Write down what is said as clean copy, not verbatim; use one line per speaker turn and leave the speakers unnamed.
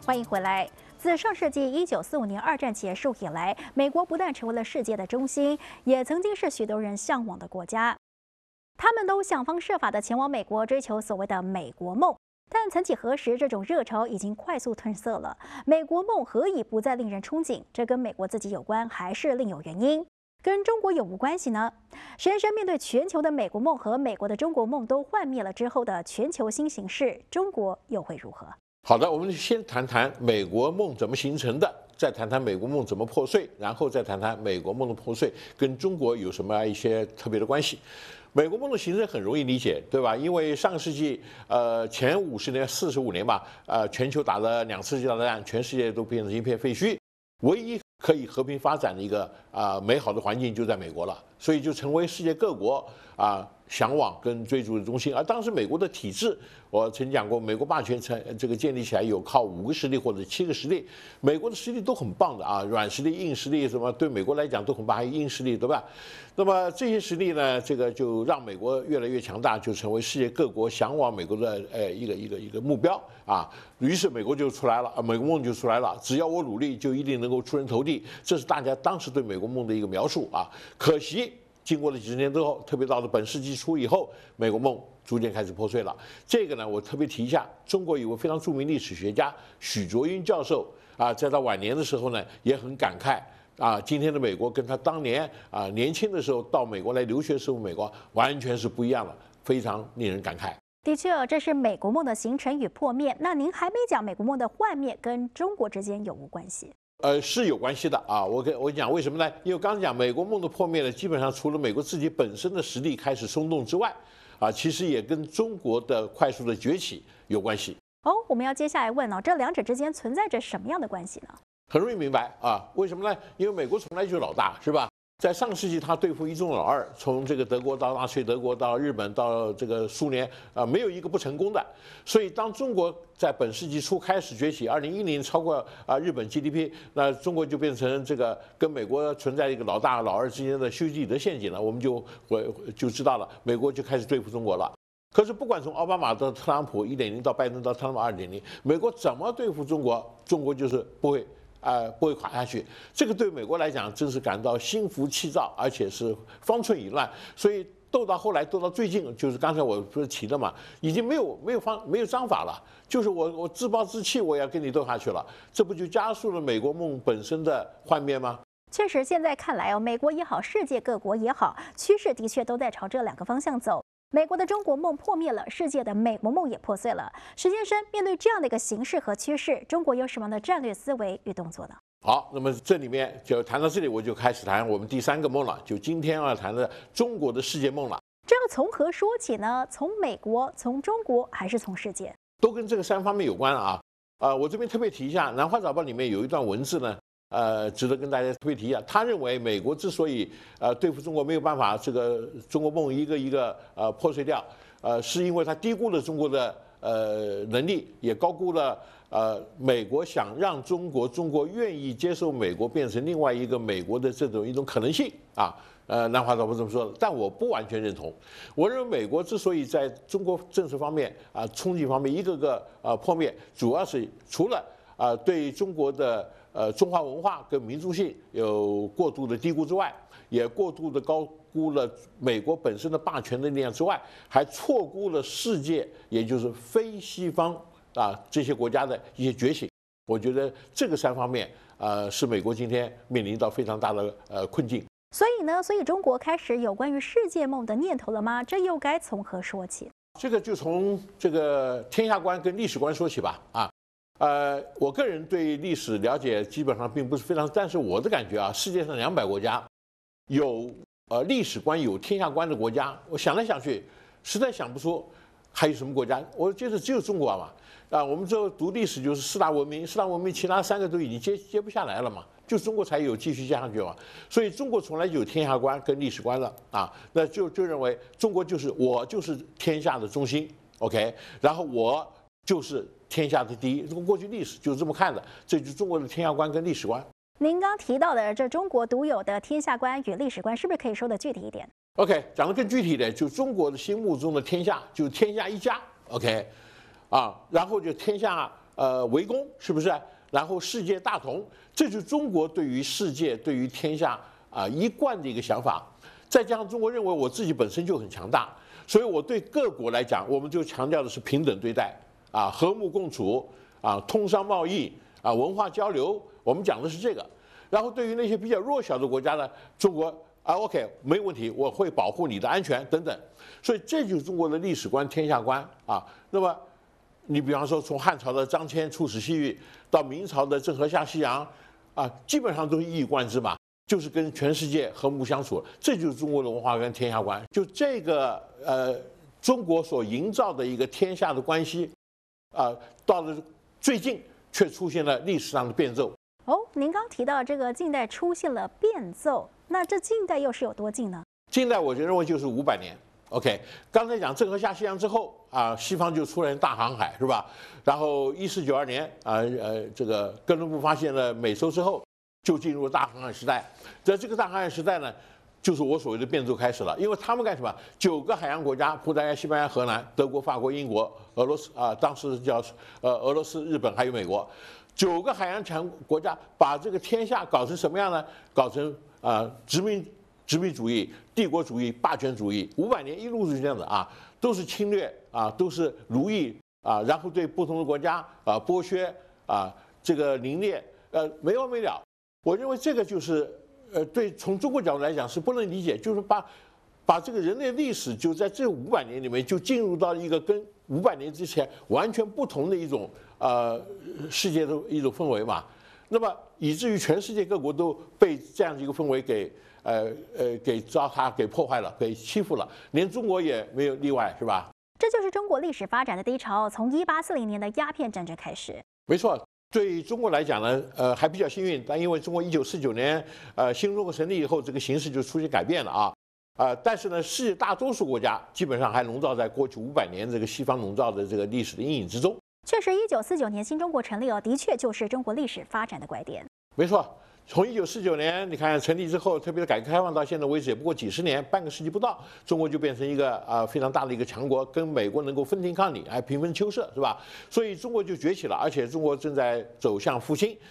欢迎回来。自上世纪1945年二战结束以来，美国不但成为了世界的中心，也曾经是许多人向往的国家。他们都想方设法地前往美国，追求所谓的美国梦。但曾几何时，这种热潮已经快速褪色了。美国梦何以不再令人憧憬？这跟美国自己有关，还是另有原因？跟中国有无关系呢？深深面对全球的美国梦和美国的中国梦都幻灭了之后的全球新形势，中国又会如何？
好的，我们先谈谈美国梦怎么形成的，再谈谈美国梦怎么破碎，然后再谈谈美国梦的破碎跟中国有什么一些特别的关系。美国梦的形成很容易理解，对吧？因为上个世纪前50年、45年吧，全球打了2次世界大战，全世界都变成一片废墟，唯一可以和平发展的一个美好的环境就在美国了，所以就成为世界各国向往跟追逐的中心。而当时美国的体制，我曾讲过，美国霸权这个建立起来有靠5个实力或者7个实力，美国的实力都很棒的啊，软实力、硬实力什么对美国来讲都很棒，还有硬实力，对吧？那么这些实力呢，这个就让美国越来越强大，就成为世界各国向往美国的一个目标啊。于是美国就出来了，美国梦就出来了。只要我努力，就一定能够出人头地，这是大家当时对美国梦的一个描述啊。可惜经过了几十年之后，特别到了本世纪初以后，美国梦逐渐开始破碎了。这个呢，我特别提一下，中国有位非常著名历史学家许倬云教授在他晚年的时候呢，也很感慨。今天的美国跟他当年年轻的时候到美国来留学时候，美国完全是不一样了，非常令人感慨。
的确，这是美国梦的形成与破灭。那您还没讲美国梦的幻灭跟中国之间有无关系？
是有关系的啊。我讲为什么呢？因为刚刚讲美国梦的破灭呢，基本上除了美国自己本身的实力开始松动之外，其实也跟中国的快速的崛起有关系。
我们要接下来问这两者之间存在着什么样的关系呢？
很容易明白为什么呢？因为美国从来就是老大，是吧？在上世纪，他对付一中老二，从这个德国到纳粹德国到日本到这个苏联没有一个不成功的。所以，当中国在本世纪初开始崛起，2010年超过日本 GDP， 那中国就变成这个跟美国存在一个老大老二之间的修昔底德陷阱了。我们就知道了，美国就开始对付中国了。可是，不管从奥巴马到特朗普1.0到拜登到特朗普2.0，美国怎么对付中国，中国就是不会垮下去。这个对美国来讲，真是感到心浮气躁，而且是方寸已乱。所以斗到后来，斗到最近，就是刚才我不是提的嘛，已经没有章法了，就是我自暴自弃，我也要跟你斗下去了。这不就加速了美国梦本身的幻灭吗？
确实，现在看来美国也好，世界各国也好，趋势的确都在朝这2个方向走。美国的中国梦破灭了，世界的美国梦也破碎了。石先生，面对这样的一个形势和趋势，中国有什么样的战略思维与动作呢？
好，那么这里面就谈到这里，我就开始谈我们第3个梦了，就今天要谈的中国的世界梦了。
这要从何说起呢？从美国、从中国，还是从世界？
都跟这个3方面有关啊。我这边特别提一下，《南华早报》里面有一段文字呢。值得跟大家特别提一下，他认为美国之所以对付中国没有办法，这个中国梦一个一个破碎掉，是因为他低估了中国的能力，也高估了美国想让中国愿意接受美国变成另外一个美国的这种一种可能性啊。南华早报这么说的，但我不完全认同。我认为美国之所以在中国政策方面冲击方面一个个破灭，主要是除了对中国的中华文化跟民族性有过度的低估之外，也过度的高估了美国本身的霸权的力量之外，还错估了世界，也就是非西方这些国家的一些觉醒。我觉得这个3方面是美国今天面临到非常大的困境。
所以中国开始有关于世界梦的念头了吗？这又该从何说起？
这个就从这个天下观跟历史观说起吧。我个人对历史了解基本上并不是非常，但是我的感觉世界上200国家有历史观有天下观的国家，我想来想去，实在想不出还有什么国家。我觉得只有中国嘛。我们这读历史就是4大文明，4大文明其他3个都已经接不下来了嘛，就中国才有继续接上去嘛。所以中国从来就有天下观跟历史观了那就认为中国我就是天下的中心 ，OK， 然后我就是天下的第一，过去历史就是这么看的，这就是中国的天下观跟历史观。
您刚提到的这中国独有的天下观与历史观，是不是可以说的具体一点
？OK， 讲得更具体一点，就中国的心目中的天下，就是天下一家 ，OK，然后就天下围攻，是不是？然后世界大同，这就是中国对于世界、对于天下一贯的一个想法。再加上中国认为我自己本身就很强大，所以我对各国来讲，我们就强调的是平等对待和睦共处通商贸易文化交流，我们讲的是这个。然后对于那些比较弱小的国家呢，中国OK 没有问题，我会保护你的安全等等。所以这就是中国的历史观、天下观那么你比方说从汉朝的张骞出使西域，到明朝的郑和下西洋基本上都是一以贯之嘛。就是跟全世界和睦相处，这就是中国的文化跟天下观。就这个中国所营造的一个天下的关系，到了最近却出现了历史上的变奏。
哦，您刚提到这个近代出现了变奏，那这近代又是有多近呢？
近代我就认为就是500年。OK， 刚才讲郑和下西洋之后西方就出现大航海，是吧？然后1492年这个哥伦布发现了美洲之后，就进入了大航海时代。在这个大航海时代呢，就是我所谓的变奏开始了。因为他们干什么？9个海洋国家，葡萄牙、西班牙、荷兰、德国、法国、英国、俄罗斯当时叫俄罗斯、日本还有美国，9个海洋强国家把这个天下搞成什么样呢？搞成殖民主义、帝国主义、霸权主义。500年一路是这样的都是侵略都是奴役然后对不同的国家剥削这个凌虐没完没了。我认为这个就是对从中国角度来讲是不能理解，就是把这个人类历史就在这500年里面就进入到一个跟500年之前完全不同的一种世界的一种氛围嘛。那么以至于全世界各国都被这样的一个氛围给糟蹋、给破坏了、给欺负了，连中国也没有例外，是吧？
这就是中国历史发展的低潮，从1840年的鸦片战争开始。
没错。对中国来讲呢，还比较幸运，但因为中国1949年新中国成立以后，这个形势就出现改变了但是呢，世界大多数国家基本上还笼罩在过去500年这个西方笼罩的这个历史的阴影之中。
确实，1949年新中国成立的确就是中国历史发展的拐点。
没错。从1949年你看成立之后，特别是改革开放到现在为止，也不过几十年，半个世纪不到，中国就变成一个非常大的一个强国，跟美国能够分庭抗礼，还平分秋色，是吧？所以中国就崛起了，而且中国正在走向复兴。